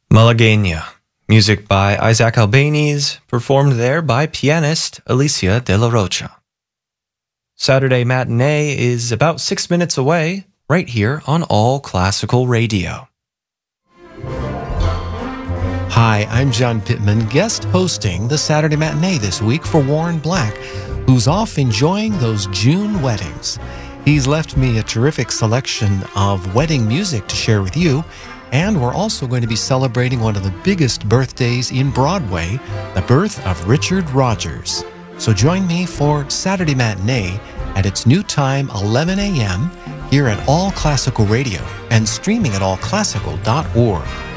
Malagueña, music by Isaac Albéniz, performed there by pianist Alicia de la Rocha. Saturday Matinee is about 6 minutes away, right here on All Classical Radio. Hi, I'm John Pittman, guest hosting the Saturday Matinee this week for Warren Black, who's off enjoying those June weddings. He's left me a terrific selection of wedding music to share with you, and we're also going to be celebrating one of the biggest birthdays in Broadway, the birth of Richard Rodgers. So join me for Saturday Matinee at its new time, 11 a.m., here at All Classical Radio and streaming at allclassical.org.